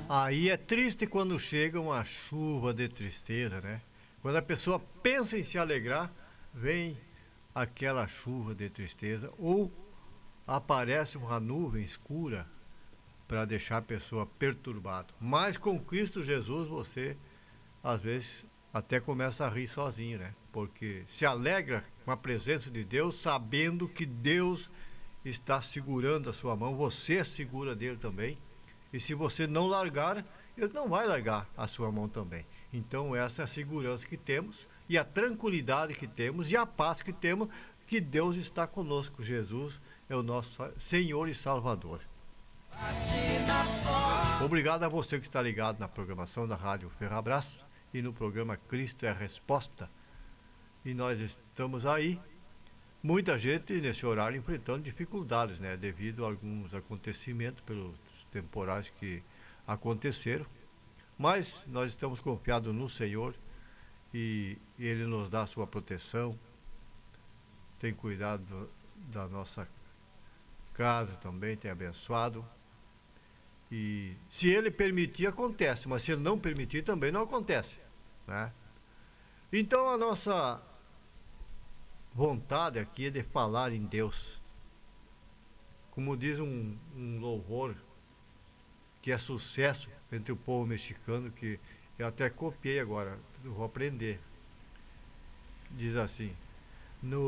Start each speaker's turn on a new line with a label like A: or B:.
A: Aí é triste quando chega uma chuva de tristeza, né? Quando a pessoa pensa em se alegrar, vem aquela chuva de tristeza ou aparece uma nuvem escura para deixar a pessoa perturbada. Mas com Cristo Jesus você às vezes até começa a rir sozinho, né? Porque se alegra com a presença de Deus, sabendo que Deus está segurando a sua mão, você segura dele também. E se você não largar, ele não vai largar a sua mão também. Então essa é a segurança que temos e a tranquilidade que temos e a paz que temos, que Deus está conosco. Jesus é o nosso Senhor e Salvador. Obrigado a você que está ligado na programação da Rádio Ferrabras e no programa Cristo é a Resposta. E nós estamos aí, muita gente nesse horário enfrentando dificuldades, né? Devido a alguns acontecimentos pelos temporais que aconteceram. Mas nós estamos confiados no Senhor e Ele nos dá a sua proteção, tem cuidado da nossa casa também, tem abençoado. E se Ele permitir, acontece, mas se Ele não permitir, também não acontece, né? Então a nossa vontade aqui é de falar em Deus. Como diz um louvor que é sucesso entre o povo mexicano, que eu até copiei agora, vou aprender. Diz assim: no